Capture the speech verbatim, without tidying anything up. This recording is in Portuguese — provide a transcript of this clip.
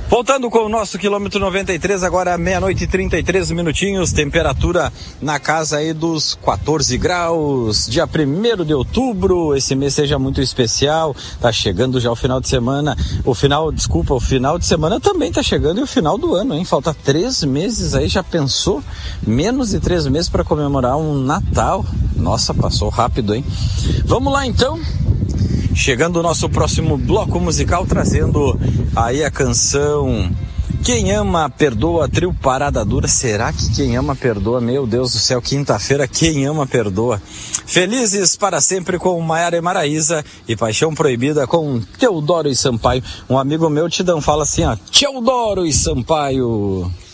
Voltando com o nosso quilômetro noventa e três, agora meia-noite e trinta e três minutinhos, temperatura na casa aí dos quatorze graus, dia primeiro de outubro, esse mês seja muito especial, tá chegando já o final de semana, o final, desculpa, o final de semana também tá chegando e o final do ano, hein, falta três meses aí, já pensou? Menos de três meses para comemorar um Natal, nossa, passou rápido, hein? Vamos lá então. Chegando o nosso próximo bloco musical, trazendo aí a canção Quem Ama Perdoa, trio Parada Dura. Será que Quem Ama Perdoa? Meu Deus do céu, quinta-feira, Quem Ama Perdoa. Felizes para Sempre com Maiara e Maraísa e Paixão Proibida com Teodoro e Sampaio. Um amigo meu, Tidão, fala assim, ó, Teodoro e Sampaio.